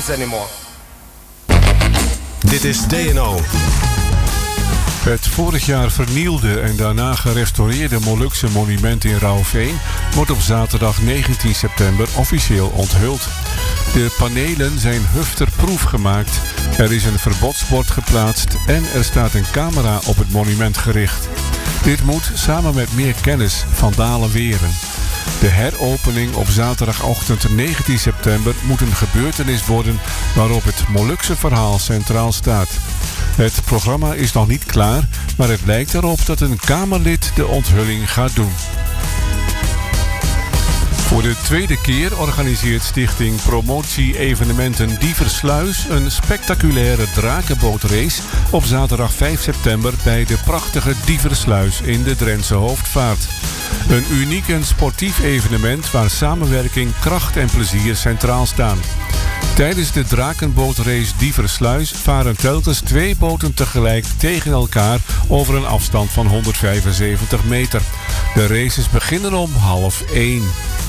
this anymore. Dit is DNO. Het vorig jaar vernielde en daarna gerestaureerde Molukse monument in Rauwveen wordt op zaterdag 19 september officieel onthuld. De panelen zijn hufterproof gemaakt, er is een verbodsbord geplaatst en er staat een camera op het monument gericht. Dit moet samen met meer kennis vandalen weren. De heropening op zaterdagochtend 19 september moet een gebeurtenis worden waarop het Molukse verhaal centraal staat. Het programma is nog niet klaar, maar het lijkt erop dat een Kamerlid de onthulling gaat doen. Voor de tweede keer organiseert Stichting Promotie Evenementen Dieversluis een spectaculaire drakenbootrace op zaterdag 5 september bij de prachtige Dieversluis in de Drentse Hoofdvaart. Een uniek en sportief evenement waar samenwerking, kracht en plezier centraal staan. Tijdens de drakenbootrace Dieversluis varen telkens 2 boten tegelijk tegen elkaar over een afstand van 175 meter. De races beginnen om 12:30.